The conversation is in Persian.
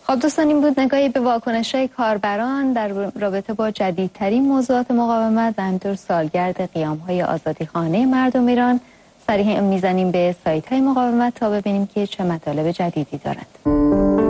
خب دوستان، این بود نگاهی به واکنش‌های کاربران در رابطه با جدیدترین موضوعات مقاومت و همینطور سالگرد قیام‌های آزادیخوانه مردم ایران. سریع میزنیم به سایت‌های مقاومت تا ببینیم که چه مطالب جدیدی دارند.